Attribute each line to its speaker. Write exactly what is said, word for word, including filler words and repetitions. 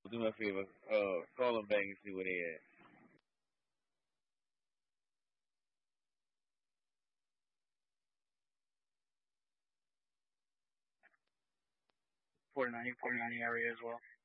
Speaker 1: Do me a favor. Uh, call them back and see where they at.
Speaker 2: four ninety, four ninety area as well.